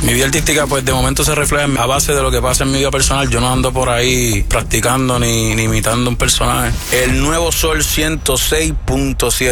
Mi vida artística, pues de momento se refleja a base de lo que pasa en mi vida personal. Yo no ando por ahí practicando ni imitando un personaje. El Nuevo Sol 106.7.